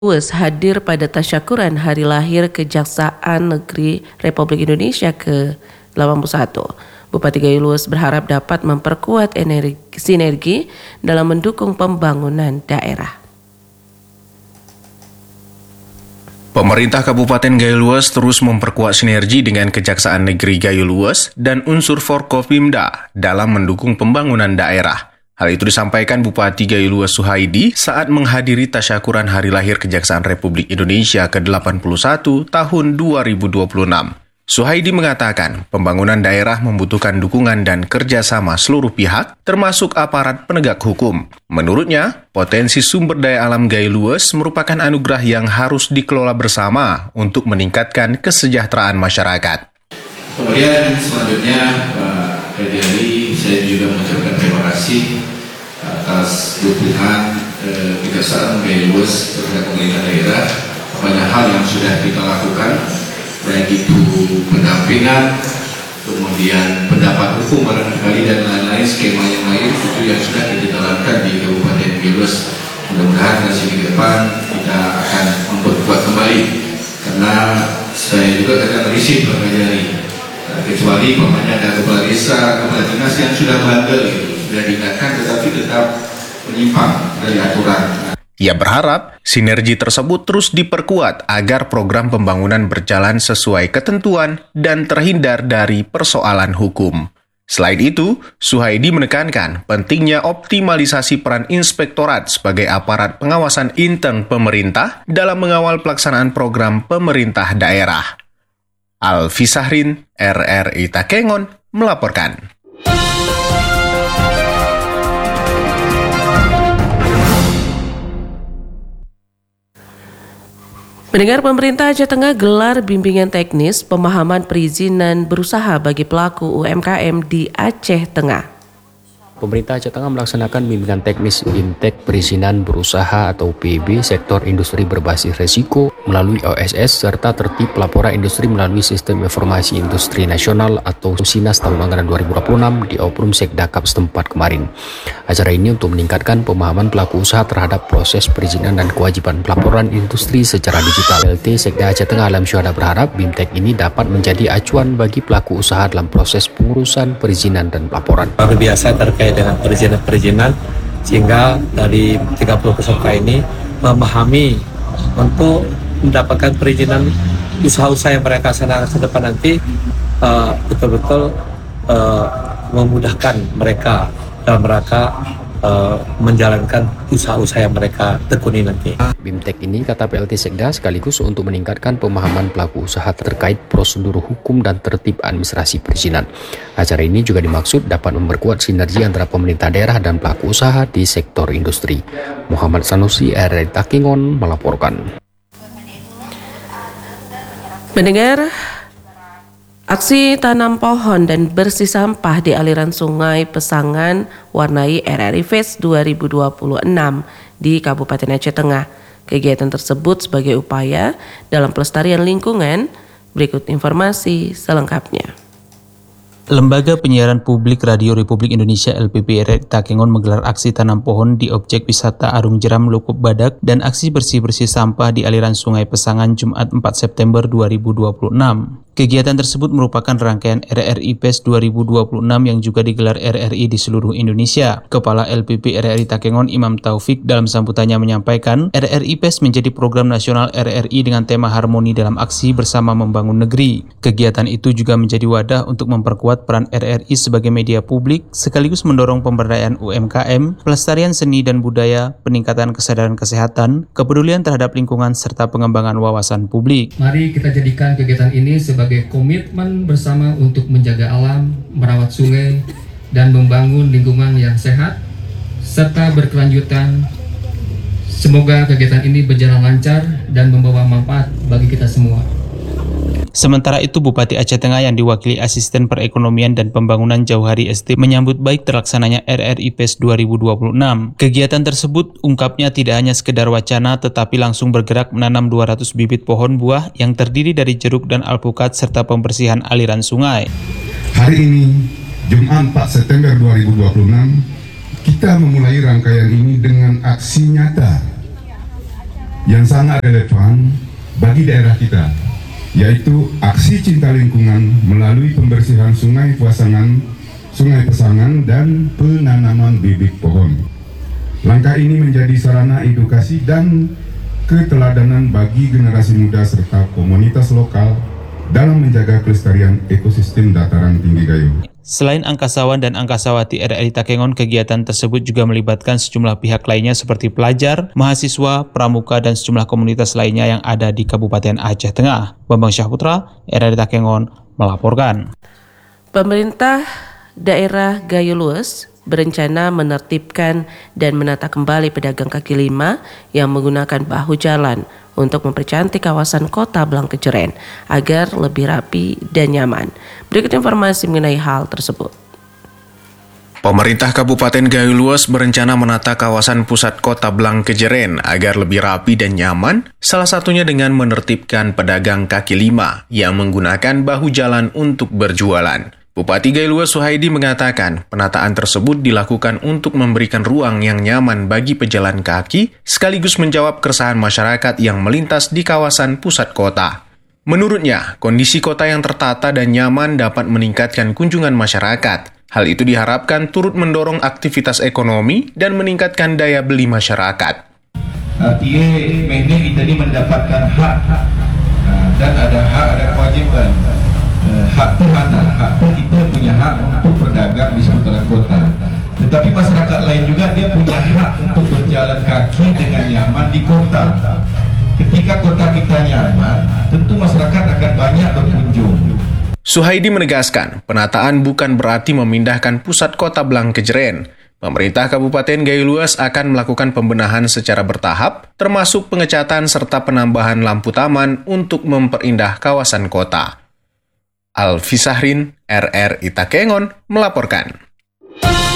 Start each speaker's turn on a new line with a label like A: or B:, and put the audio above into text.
A: Lues hadir pada tasyakuran hari lahir Kejaksaan Negeri Republik Indonesia ke-81. Bupati Gayo Lues berharap dapat memperkuat sinergi dalam mendukung pembangunan daerah.
B: Pemerintah Kabupaten Gayo Lues terus memperkuat sinergi dengan Kejaksaan Negeri Gayo Lues dan unsur Forkopimda dalam mendukung pembangunan daerah. Hal itu disampaikan Bupati Gayo Lues Suhaidi saat menghadiri tasyakuran Hari Lahir Kejaksaan Republik Indonesia ke-81 tahun 2026. Suhaidi mengatakan pembangunan daerah membutuhkan dukungan dan kerjasama seluruh pihak, termasuk aparat penegak hukum. Menurutnya, potensi sumber daya alam Gayo Lues merupakan anugerah yang harus dikelola bersama untuk meningkatkan kesejahteraan masyarakat.
C: Kemudian selanjutnya, Pak Hadi, saya juga mengucapkan terima kasih atas dukungan Kejaksaan Gayo Lues terhadap pemerintah daerah. Banyak hal yang sudah kita lakukan, baik itu pendampingan, kemudian pendapat hukum barangkali dan lain-lain, skema yang lain itu yang sudah kita lakukan di Kabupaten Gayo Lues. Mudah-mudahan dari sini ke depan kita akan memperkuat kembali, karena saya juga akan risih berkali-kali. Kecuali pamannya ada kepala desa, kepala dinas yang sudah bandel, sudah diingatkan tetapi tetap menyimpang dari aturan.
B: Ia berharap sinergi tersebut terus diperkuat agar program pembangunan berjalan sesuai ketentuan dan terhindar dari persoalan hukum. Selain itu, Suhaidi menekankan pentingnya optimalisasi peran inspektorat sebagai aparat pengawasan intern pemerintah dalam mengawal pelaksanaan program pemerintah daerah. Alfi Sahrin, RRI Takengon, melaporkan.
A: Pendengar, pemerintah Aceh Tengah gelar bimbingan teknis pemahaman perizinan berusaha bagi pelaku UMKM di Aceh Tengah.
D: Pemerintah Aceh Tengah melaksanakan bimbingan teknis BIMTEK perizinan berusaha atau PB sektor industri berbasis resiko melalui OSS serta tertib pelaporan industri melalui Sistem Informasi Industri Nasional atau SINAS tahun anggaran 2026 di Oprum Sekdakap setempat kemarin. Acara ini untuk meningkatkan pemahaman pelaku usaha terhadap proses perizinan dan kewajiban pelaporan industri secara digital. LT Sekda Aceh Tengah Alam Syuhada berharap BIMTEK ini dapat menjadi acuan bagi pelaku usaha dalam proses pengurusan perizinan dan pelaporan.
E: Luar biasa terkait dengan perizinan, sehingga dari 30 peserta ini memahami untuk mendapatkan perizinan usaha-usaha yang mereka laksanakan ke depan nanti betul-betul memudahkan mereka dalam rangka menjalankan usaha-usaha yang mereka tekuni nanti.
D: BIMTEK ini, kata PLT Sekda, sekaligus untuk meningkatkan pemahaman pelaku usaha terkait prosedur hukum dan tertib administrasi perizinan. Acara ini juga dimaksud dapat memperkuat sinergi antara pemerintah daerah dan pelaku usaha di sektor industri. Muhammad Sanusi, RRI Takengon, melaporkan.
A: Mendengar, aksi tanam pohon dan bersih sampah di aliran sungai Pesangan warnai RRI Fest 2026 di Kabupaten Aceh Tengah. Kegiatan tersebut sebagai upaya dalam pelestarian lingkungan. Berikut informasi selengkapnya.
F: Lembaga Penyiaran Publik Radio Republik Indonesia LPP RRI Takengon menggelar aksi tanam pohon di objek wisata Arung Jeram Lukuk Badak dan aksi bersih-bersih sampah di aliran sungai Pesangan Jumat 4 September 2026. Kegiatan tersebut merupakan rangkaian RRI Fest 2026 yang juga digelar RRI di seluruh Indonesia. Kepala LPP RRI Takengon Imam Taufik dalam sambutannya menyampaikan, RRI Fest menjadi program nasional RRI dengan tema harmoni dalam aksi bersama membangun negeri. Kegiatan itu juga menjadi wadah untuk memperkuat peran RRI sebagai media publik, sekaligus mendorong pemberdayaan UMKM, pelestarian seni dan budaya, peningkatan kesadaran kesehatan, kepedulian terhadap lingkungan, serta pengembangan wawasan publik.
G: Mari kita jadikan kegiatan ini sebagai komitmen bersama untuk menjaga alam, merawat sungai, dan membangun lingkungan yang sehat, serta berkelanjutan. Semoga kegiatan ini berjalan lancar dan membawa manfaat bagi kita semua.
F: Sementara itu, Bupati Aceh Tengah yang diwakili Asisten Perekonomian dan Pembangunan Jauhari ST menyambut baik terlaksananya RRI Fest 2026. Kegiatan tersebut ungkapnya tidak hanya sekedar wacana tetapi langsung bergerak menanam 200 bibit pohon buah yang terdiri dari jeruk dan alpukat serta pembersihan aliran sungai.
H: Hari ini, Jumat 4 September 2026, kita memulai rangkaian ini dengan aksi nyata yang sangat relevan bagi daerah kita, yaitu aksi cinta lingkungan melalui pembersihan sungai Pesangan dan penanaman bibit pohon. Langkah ini menjadi sarana edukasi dan keteladanan bagi generasi muda serta komunitas lokal dalam menjaga kelestarian ekosistem dataran tinggi Gayo.
F: Selain angkasawan dan angkasawati RRI Takengon, kegiatan tersebut juga melibatkan sejumlah pihak lainnya seperti pelajar, mahasiswa, pramuka, dan sejumlah komunitas lainnya yang ada di Kabupaten Aceh Tengah. Bambang Syahputra, RRI Takengon, melaporkan.
A: Pemerintah daerah Gayo Lues berencana menertibkan dan menata kembali pedagang kaki lima yang menggunakan bahu jalan untuk mempercantik kawasan kota Blangkejeren agar lebih rapi dan nyaman. Berikut informasi mengenai hal tersebut.
B: Pemerintah Kabupaten Gayo Lues berencana menata kawasan pusat kota Blangkejeren agar lebih rapi dan nyaman, salah satunya dengan menertibkan pedagang kaki lima yang menggunakan bahu jalan untuk berjualan. Bupati Gayo Lues Suhaidi mengatakan penataan tersebut dilakukan untuk memberikan ruang yang nyaman bagi pejalan kaki sekaligus menjawab keresahan masyarakat yang melintas di kawasan pusat kota. Menurutnya, kondisi kota yang tertata dan nyaman dapat meningkatkan kunjungan masyarakat. Hal itu diharapkan turut mendorong aktivitas ekonomi dan meningkatkan daya beli masyarakat.
C: Artinya, memang kita ini mendapatkan hak dan ada hak, ada kewajiban. Hak itu mana? Hak itu kita punya hak untuk berdagang di seputaran kota. Tetapi masyarakat lain juga dia punya hak untuk berjalan kaki dengan nyaman di kota. Ketika kota kita nyaman, tentu masyarakat akan banyak berkunjung.
B: Suhaidi menegaskan, penataan bukan berarti memindahkan pusat kota Blangkejeren. Pemerintah Kabupaten Gayo Lues akan melakukan pembenahan secara bertahap, termasuk pengecatan serta penambahan lampu taman untuk memperindah kawasan kota. Alfi Sahrin, RRI Takengon, melaporkan.